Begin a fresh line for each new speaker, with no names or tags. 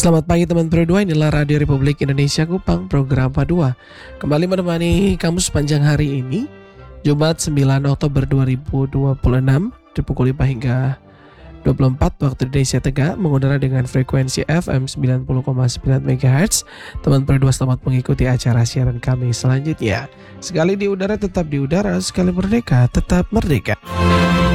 Selamat pagi teman Pro 2, inilah Radio Republik Indonesia Kupang, program P2. Kembali menemani kamu sepanjang hari ini, Jumat 9 Oktober 2026, di pukul 5 hingga 24 waktu Indonesia Tengah, mengudara dengan frekuensi FM 90,9 MHz. Teman Pro 2 selamat mengikuti acara siaran kami selanjutnya. Sekali di udara tetap di udara, sekali merdeka tetap merdeka.